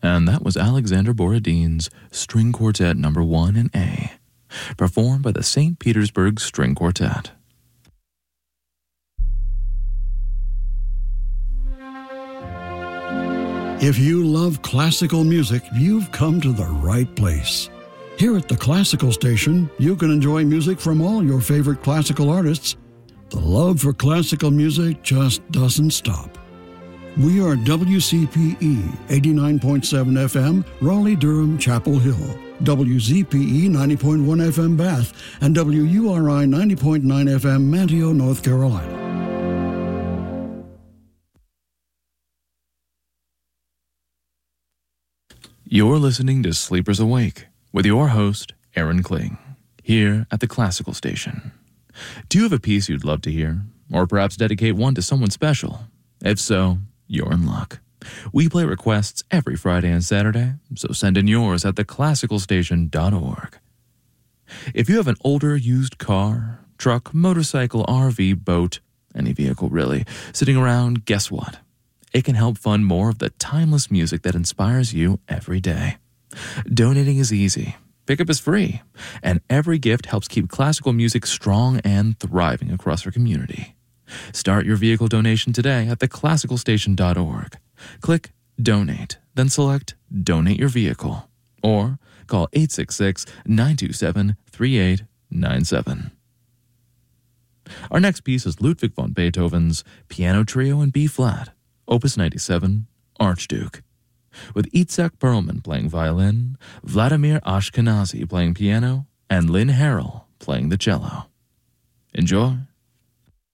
And that was Alexander Borodin's String Quartet No. 1 in A, performed by the St. Petersburg String Quartet. If you love classical music, you've come to the right place. Here at the Classical Station, you can enjoy music from all your favorite classical artists. The love for classical music just doesn't stop. We are WCPE 89.7 FM, Raleigh-Durham, Chapel Hill, WZPE 90.1 FM, Bath, and WURI 90.9 FM, Manteo, North Carolina. You're listening to Sleepers Awake with your host, Aaron Kling, here at the Classical Station. Do you have a piece you'd love to hear? Or perhaps dedicate one to someone special? If so, you're in luck. We play requests every Friday and Saturday, so send in yours at theclassicalstation.org. If you have an older used car, truck, motorcycle, RV, boat, any vehicle really, sitting around, guess what? It can help fund more of the timeless music that inspires you every day. Donating is easy. Pickup is free. And every gift helps keep classical music strong and thriving across our community. Start your vehicle donation today at theclassicalstation.org. Click Donate, then select Donate Your Vehicle, or call 866-927-3897. Our next piece is Ludwig van Beethoven's Piano Trio in B-flat, Opus 97, Archduke, with Itzhak Perlman playing violin, Vladimir Ashkenazy playing piano, and Lynn Harrell playing the cello. Enjoy.